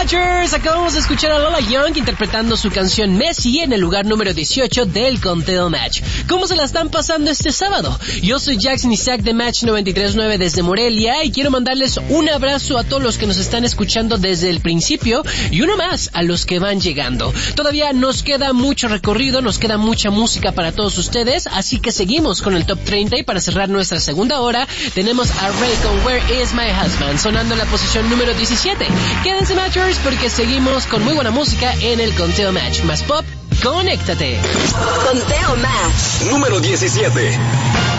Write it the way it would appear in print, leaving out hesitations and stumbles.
Matchers, acabamos de escuchar a Lola Young interpretando su canción Messi en el lugar número 18 del conteo Match. ¿Cómo se la están pasando este sábado? Yo soy Jackson Isaac de Match 93.9 desde Morelia y quiero mandarles un abrazo a todos los que nos están escuchando desde el principio y uno más a los que van llegando. Todavía nos queda mucho recorrido, nos queda mucha música para todos ustedes, así que seguimos con el Top 30 y para cerrar nuestra segunda hora tenemos a Ray con Where Is My Husband sonando en la posición número 17. Quédense Matchers porque seguimos con muy buena música en el conteo Match. Más pop, conéctate. Conteo Match. Número 17.